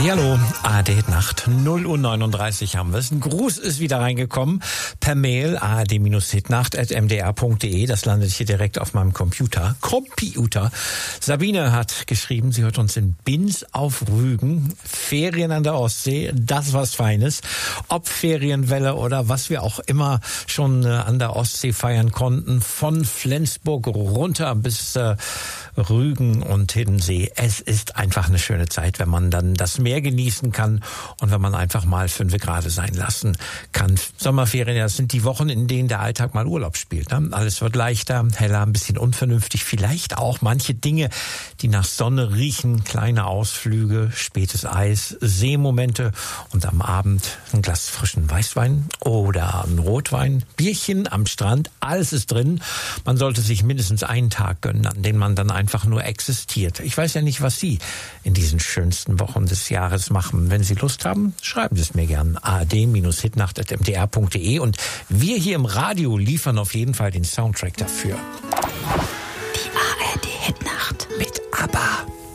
Hallihallo, ARD Nacht, 0:39 haben wir es. Ein Gruß ist wieder reingekommen per Mail, ard-hitnacht@mdr.de. Das landet hier direkt auf meinem Computer. Sabine hat geschrieben, sie hört uns in Binz auf Rügen. Ferien an der Ostsee, das was Feines. Ob Ferienwelle oder was wir auch immer schon an der Ostsee feiern konnten. Von Flensburg runter bis Rügen und Hiddensee. Es ist einfach eine schöne Zeit, wenn man dann das Meer genießen kann und wenn man einfach mal 5 Grad sein lassen kann. Sommerferien, das sind die Wochen, in denen der Alltag mal Urlaub spielt. Ne? Alles wird leichter, heller, ein bisschen unvernünftig. Vielleicht auch manche Dinge, die nach Sonne riechen. Kleine Ausflüge, spätes Eis, Seemomente und am Abend ein Glas frischen Weißwein oder ein Rotwein. Bierchen am Strand, alles ist drin. Man sollte sich mindestens einen Tag gönnen, an dem man dann einfach nur existiert. Ich weiß ja nicht, was Sie in diesen schönsten Wochen des Jahres machen. Wenn Sie Lust haben, schreiben Sie es mir gern. ard-hitnacht@mdr.de und wir hier im Radio liefern auf jeden Fall den Soundtrack dafür.